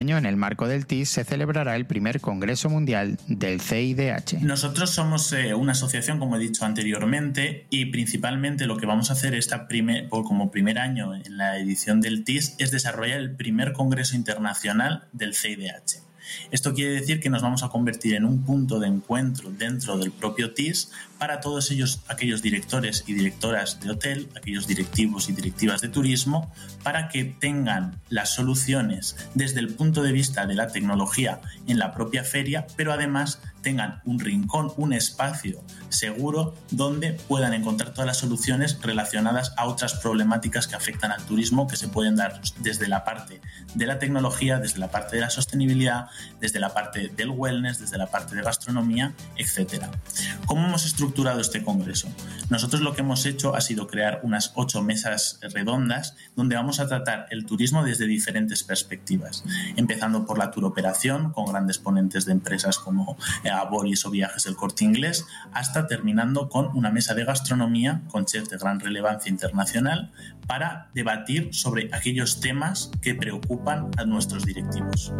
año, en el marco del TIS, se celebrará el primer Congreso Mundial del CIDH. Nosotros somos una asociación, como he dicho anteriormente, y principalmente lo que vamos a hacer como primer año en la edición del TIS es desarrollar el primer Congreso Internacional del CIDH. Esto quiere decir que nos vamos a convertir en un punto de encuentro dentro del propio TIS para todos aquellos directores y directoras de hotel, aquellos directivos y directivas de turismo, para que tengan las soluciones desde el punto de vista de la tecnología en la propia feria, pero además tengan un rincón, un espacio seguro donde puedan encontrar todas las soluciones relacionadas a otras problemáticas que afectan al turismo, que se pueden dar desde la parte de la tecnología, desde la parte de la sostenibilidad, desde la parte del wellness, desde la parte de gastronomía, etc. ¿Cómo hemos estructurado este congreso? Nosotros lo que hemos hecho ha sido crear unas 8 mesas redondas donde vamos a tratar el turismo desde diferentes perspectivas, empezando por la turoperación, con grandes ponentes de empresas como Boris o Viajes del Corte Inglés, hasta terminando con una mesa de gastronomía con chefs de gran relevancia internacional para debatir sobre aquellos temas que preocupan a nuestros directivos.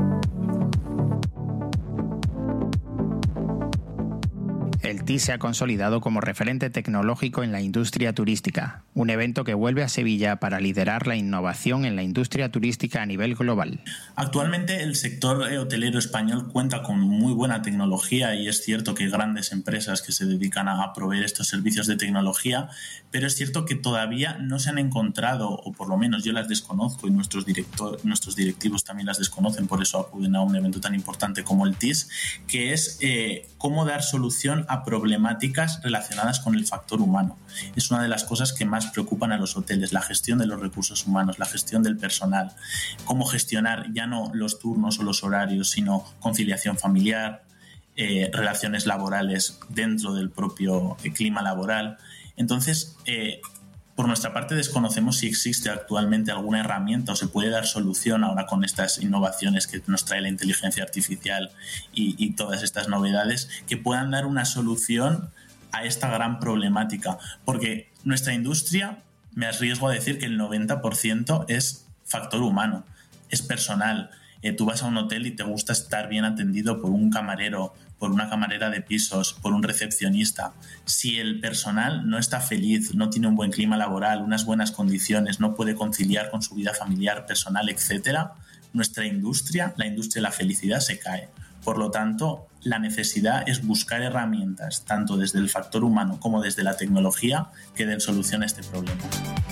El TIS se ha consolidado como referente tecnológico en la industria turística, un evento que vuelve a Sevilla para liderar la innovación en la industria turística a nivel global. Actualmente el sector hotelero español cuenta con muy buena tecnología y es cierto que hay grandes empresas que se dedican a proveer estos servicios de tecnología, pero es cierto que todavía no se han encontrado, o por lo menos yo las desconozco y nuestros directivos también las desconocen, por eso acuden a un evento tan importante como el TIS, que es cómo dar solución a problemáticas relacionadas con el factor humano. Es una de las cosas que más preocupan a los hoteles, la gestión de los recursos humanos, la gestión del personal, cómo gestionar ya no los turnos o los horarios, sino conciliación familiar, relaciones laborales dentro del propio clima laboral. Entonces, por nuestra parte desconocemos si existe actualmente alguna herramienta o se puede dar solución ahora con estas innovaciones que nos trae la inteligencia artificial y todas estas novedades que puedan dar una solución a esta gran problemática. Porque nuestra industria, me arriesgo a decir que el 90% es factor humano, es personal. Tú vas a un hotel y te gusta estar bien atendido por un camarero, por una camarera de pisos, por un recepcionista. Si el personal no está feliz, no tiene un buen clima laboral, unas buenas condiciones, no puede conciliar con su vida familiar, personal, etc., nuestra industria, la industria de la felicidad, se cae. Por lo tanto, la necesidad es buscar herramientas, tanto desde el factor humano como desde la tecnología, que den solución a este problema.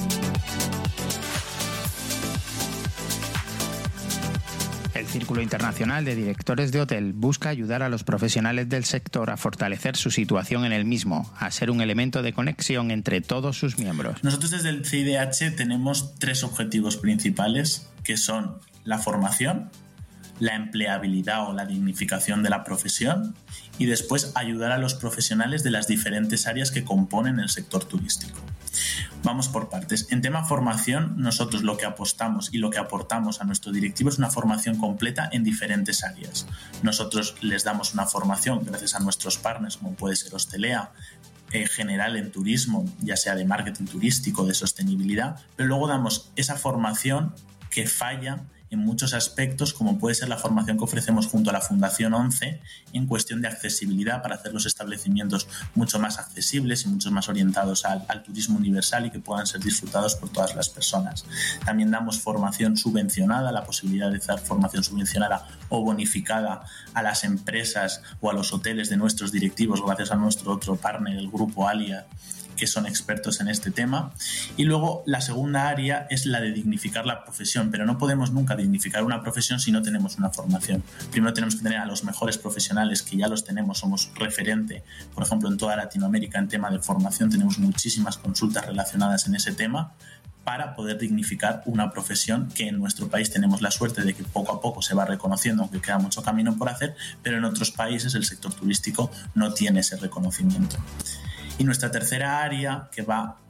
El Círculo Internacional de Directores de Hotel busca ayudar a los profesionales del sector a fortalecer su situación en el mismo, a ser un elemento de conexión entre todos sus miembros. Nosotros desde el CIDH tenemos 3 objetivos principales, que son la formación, la empleabilidad o la dignificación de la profesión y después ayudar a los profesionales de las diferentes áreas que componen el sector turístico. Vamos por partes. En tema formación, nosotros lo que apostamos y lo que aportamos a nuestro directivo es una formación completa en diferentes áreas. Nosotros les damos una formación gracias a nuestros partners, como puede ser Hostelea, general en turismo, ya sea de marketing turístico, de sostenibilidad, pero luego damos esa formación que falla en muchos aspectos, como puede ser la formación que ofrecemos junto a la Fundación 11 en cuestión de accesibilidad para hacer los establecimientos mucho más accesibles y mucho más orientados al turismo universal y que puedan ser disfrutados por todas las personas. También damos formación subvencionada, la posibilidad de dar formación subvencionada o bonificada a las empresas o a los hoteles de nuestros directivos gracias a nuestro otro partner, el grupo Alia, que son expertos en este tema. Y luego la segunda área es la de dignificar la profesión, pero no podemos nunca dignificar una profesión si no tenemos una formación. Primero tenemos que tener a los mejores profesionales, que ya los tenemos, somos referente, por ejemplo, en toda Latinoamérica en tema de formación, tenemos muchísimas consultas relacionadas en ese tema, para poder dignificar una profesión que en nuestro país tenemos la suerte de que poco a poco se va reconociendo, aunque queda mucho camino por hacer, pero en otros países el sector turístico no tiene ese reconocimiento. Y nuestra tercera área, que va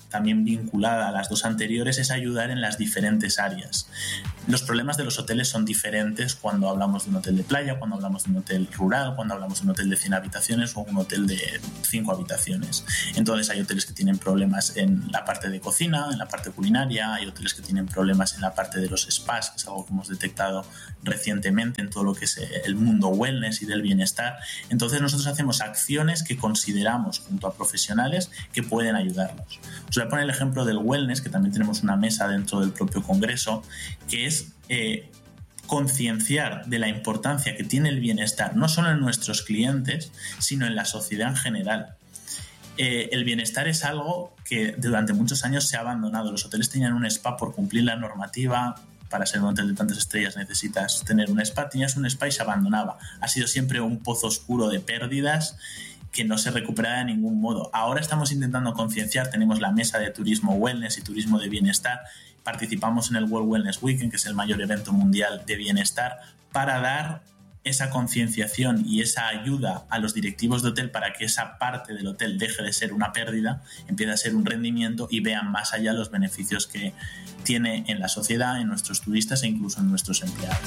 también vinculada a las dos anteriores, es ayudar en las diferentes áreas. Los problemas de los hoteles son diferentes cuando hablamos de un hotel de playa, cuando hablamos de un hotel rural, cuando hablamos de un hotel de 100 habitaciones o un hotel de 5 habitaciones. Entonces hay hoteles que tienen problemas en la parte de cocina, en la parte culinaria, hay hoteles que tienen problemas en la parte de los spas, que es algo que hemos detectado recientemente en todo lo que es el mundo wellness y del bienestar. Entonces nosotros hacemos acciones que consideramos junto a profesionales que pueden ayudarnos. Os voy a poner el ejemplo del wellness, que también tenemos una mesa dentro del propio congreso, que es concienciar de la importancia que tiene el bienestar, no solo en nuestros clientes, sino en la sociedad en general. El bienestar es algo que durante muchos años se ha abandonado. Los hoteles tenían un spa por cumplir la normativa. Para ser un hotel de tantas estrellas necesitas tener un spa. Tenías un spa y se abandonaba. Ha sido siempre un pozo oscuro de pérdidas que no se recupera de ningún modo. Ahora estamos intentando concienciar. Tenemos la mesa de turismo wellness y turismo de bienestar. Participamos en el World Wellness Weekend, que es el mayor evento mundial de bienestar, para dar esa concienciación y esa ayuda a los directivos de hotel para que esa parte del hotel deje de ser una pérdida, empiece a ser un rendimiento y vean más allá los beneficios que tiene en la sociedad, en nuestros turistas e incluso en nuestros empleados.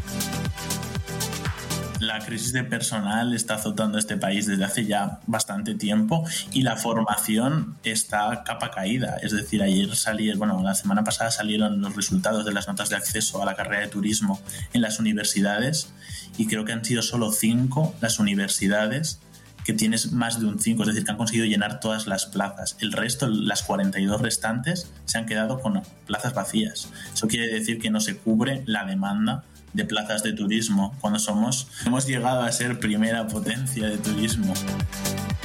La crisis de personal está azotando este país desde hace ya bastante tiempo y la formación está capa caída. Es decir, la semana pasada salieron los resultados de las notas de acceso a la carrera de turismo en las universidades y creo que han sido solo 5 las universidades que tienes más de un 5, es decir, que han conseguido llenar todas las plazas. El resto, las 42 restantes, se han quedado con plazas vacías. Eso quiere decir que no se cubre la demanda de plazas de turismo cuando hemos llegado a ser primera potencia de turismo.